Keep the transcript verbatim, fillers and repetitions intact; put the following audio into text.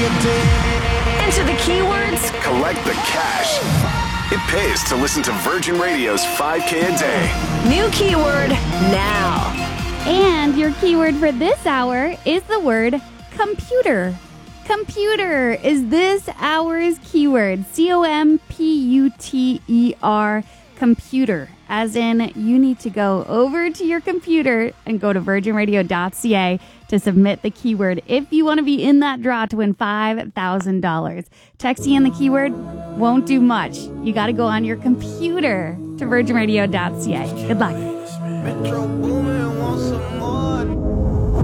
Enter the keywords. Collect the cash. It pays to listen to Virgin Radio's five K a day. New keyword now. And your keyword for this hour is the word computer. Computer is this hour's keyword. C O M P U T E R, computer. As in, you need to go over to your computer and go to virgin radio dot c a to submit the keyword if you want to be in that draw to win five thousand dollars. Texting in the keyword won't do much. You got to go on your computer to virgin radio dot c a. Good luck.